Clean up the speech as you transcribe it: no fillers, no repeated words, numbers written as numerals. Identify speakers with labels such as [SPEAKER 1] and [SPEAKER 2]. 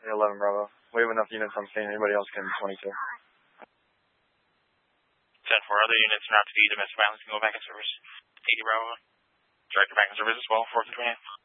[SPEAKER 1] 11 Bravo. We have enough units on scene. Anybody else can 22.
[SPEAKER 2] 10-4, other units not to be domestic violence can go back in service. 80 Bravo. Director back in service as well, 4th and 28th.